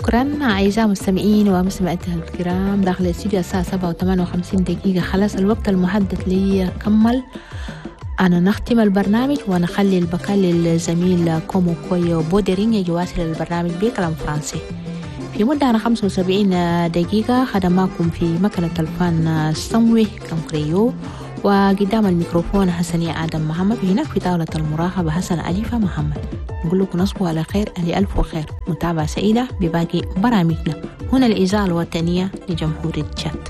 شكرا أعزائي المستمعين ومستمعاتنا الكرام. داخل الاستديو الساعة 7:58 خلاص الوقت المحدد لي كمل. أنا نختم البرنامج ونخلي البقاء للزميل كومو كويو بودرين يجي واصل البرنامج بكلام فرنسي في مدة 75 دقيقة. خدماكم في مكنة الفن سموي كمكريو، وقدام الميكروفون حسنية آدم محمد، هناك في طاولة المراقبة حسن أليفة محمد. نقول لكم نصبوا على خير، ألف وخير، متابعة سعيدة بباقي برامجنا. هنا الإذاعة الوطنية لجمهورية تشاد.